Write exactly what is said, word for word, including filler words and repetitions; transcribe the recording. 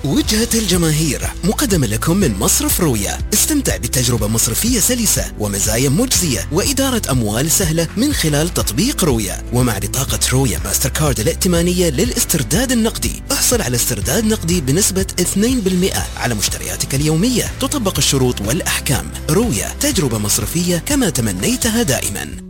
وجهة الجماهير مقدمة لكم من مصرف رويا. استمتع بتجربة مصرفية سلسة ومزايا مجزية وإدارة أموال سهلة من خلال تطبيق رويا. ومع بطاقة رويا ماستر كارد الائتمانية للاسترداد النقدي احصل على استرداد نقدي بنسبة اثنين بالمئة على مشترياتك اليومية. تطبق الشروط والأحكام. رويا، تجربة مصرفية كما تمنيتها دائما.